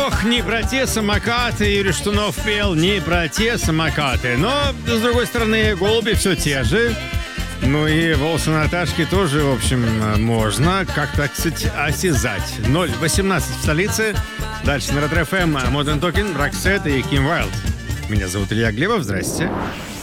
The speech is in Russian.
Ох, не про те самокаты, Юрий Штунов пел, не про те самокаты. Но, с другой стороны, голуби все те же. Ну и волосы Наташки тоже, в общем, можно как-то, кстати, осязать. 0,18 в столице. Дальше на Ретро ФМ Modern Talking, Браксет и Ким Вайлд. Меня зовут Илья Глебов, здрасте.